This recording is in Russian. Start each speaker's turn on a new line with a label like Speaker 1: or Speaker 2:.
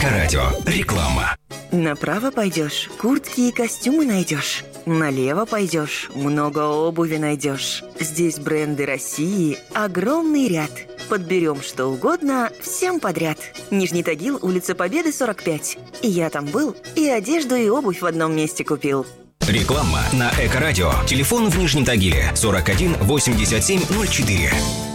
Speaker 1: Эко-радио. Реклама.
Speaker 2: Направо пойдешь, куртки и костюмы найдешь. Налево пойдешь, много обуви найдешь. Здесь бренды России, огромный ряд. Подберем что угодно, всем подряд. Нижний Тагил, улица Победы, 45. И я там был, и одежду, и обувь в одном месте купил.
Speaker 1: Реклама на Эко-радио. Телефон в Нижнем Тагиле 41 87 04.